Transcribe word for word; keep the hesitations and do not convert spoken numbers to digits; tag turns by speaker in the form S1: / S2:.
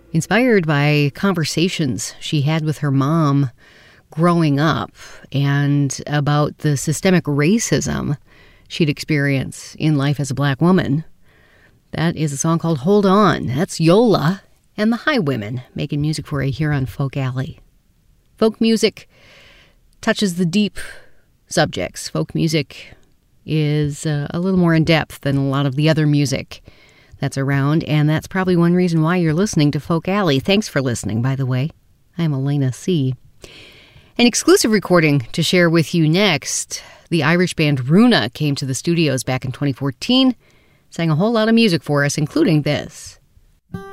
S1: inspired by conversations she had with her mom growing up and about the systemic racism she'd experienced in life as a black woman. That is a song called Hold On. That's Yola and the Highwomen making music for you here on Folk Alley. Folk music touches the deep subjects. Folk music is uh, a little more in-depth than a lot of the other music that's around, and that's probably one reason why you're listening to Folk Alley. Thanks for listening, by the way. I'm Elena C. An exclusive recording to share with you next. The Irish band Runa came to the studios back in twenty fourteen, sang a whole lot of music for us, including this.